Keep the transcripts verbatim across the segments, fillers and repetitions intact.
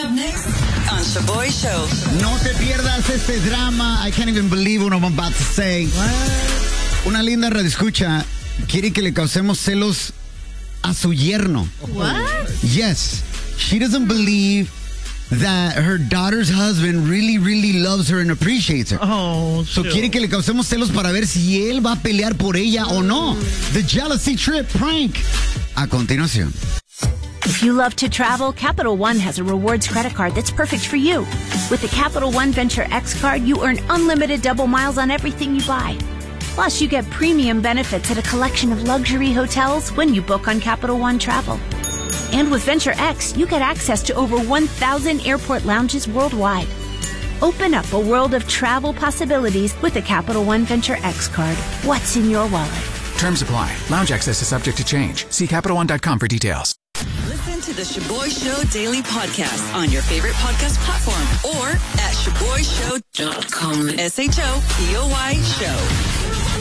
up next on Shaboy Show. No te pierdas este drama. I can't even believe what I'm about to say. What? Una linda radioescucha quiere que le causemos celos a su yerno. What? Yes. She doesn't believe that her daughter's husband really, really loves her and appreciates her. Oh, so sure. quiere que le causemos celos para ver si él va a pelear por ella o no. The Jealousy Trip Prank. A continuación. If you love to travel, Capital One has a rewards credit card that's perfect for you. With the Capital One Venture X card, you earn unlimited double miles on everything you buy. Plus, you get premium benefits at a collection of luxury hotels when you book on Capital One Travel. And with Venture X, you get access to over one thousand airport lounges worldwide. Open up a world of travel possibilities with the Capital One Venture X card. What's in your wallet? Terms apply. Lounge access is subject to change. See Capital One dot com for details. Listen to the Shaboy Show Daily Podcast on your favorite podcast platform or at shaboy show dot com. S H O P O Y Show.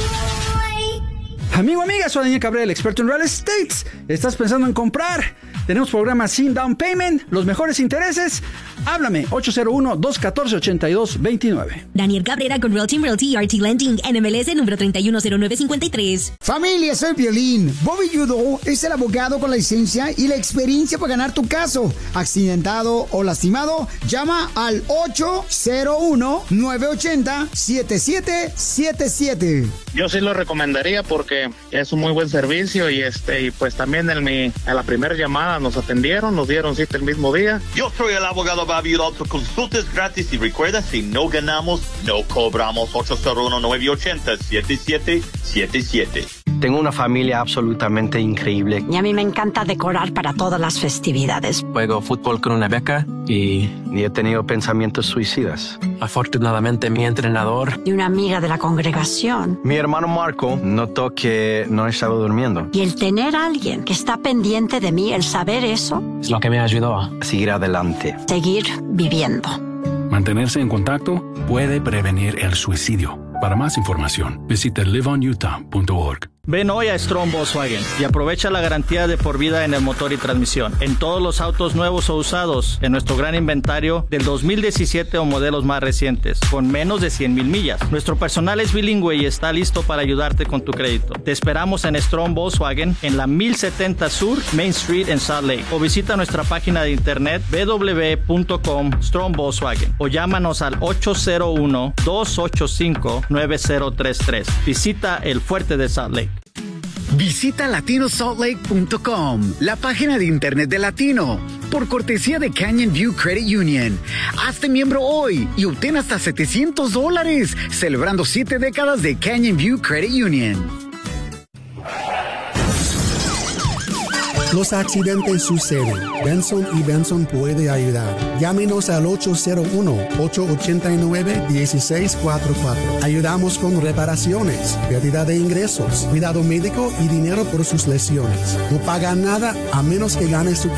Amigo, amiga, soy Daniel Cabrera, el experto en real estate. ¿Estás pensando en comprar? Tenemos programas sin down payment, los mejores intereses. Háblame, ocho cero uno, dos uno cuatro, ocho dos dos nueve. Daniel Cabrera con Realty Realty R T Lending, N M L S número tres uno cero nueve cinco tres. Familia, soy Piolín. Bobby Yudo es el abogado con la licencia y la experiencia para ganar tu caso. Accidentado o lastimado, llama al ocho cero uno, nueve ocho cero, siete siete siete siete. Yo sí lo recomendaría porque es un muy buen servicio y este y pues también en mi a la primera llamada nos atendieron, nos dieron cita el mismo día. Yo soy el abogado Bobby Yudo, consultas gratis y recuerda, si no ganamos, no cobramos. Ocho cero uno, nueve ocho cero, siete siete siete siete. Tengo una familia absolutamente increíble. Y a mí me encanta decorar para todas las festividades. Juego fútbol con una beca y, y he tenido pensamientos suicidas. Afortunadamente, mi entrenador... Y una amiga de la congregación. Mi hermano Marco notó que no estaba durmiendo. Y el tener a alguien que está pendiente de mí, el saber eso... Es lo que me ayudó a seguir adelante. Seguir viviendo. Mantenerse en contacto puede prevenir el suicidio. Para más información, visita live on utah punto org. Ven hoy a Strong Volkswagen y aprovecha la garantía de por vida en el motor y transmisión, en todos los autos nuevos o usados, en nuestro gran inventario del dos mil diecisiete o modelos más recientes, con menos de cien mil millas. Nuestro personal es bilingüe y está listo para ayudarte con tu crédito. Te esperamos en Strong Volkswagen, en la mil setenta Sur, Main Street en Salt Lake, o visita nuestra página de internet w w w punto com Strong Volkswagen, o llámanos al ocho cero uno, dos ocho cinco, nueve cero tres tres. Visita el Fuerte de Salt Lake. Visita latino salt lake punto com, la página de internet de Latino, por cortesía de Canyon View Credit Union. Hazte miembro hoy y obtén hasta setecientos dólares, celebrando siete décadas de Canyon View Credit Union. Los accidentes suceden. Benson y Benson puede ayudar. Llámenos al ocho cero uno, ocho ocho nueve, uno seis cuatro cuatro. Ayudamos con reparaciones, pérdida de ingresos, cuidado médico y dinero por sus lesiones. No paga nada a menos que gane su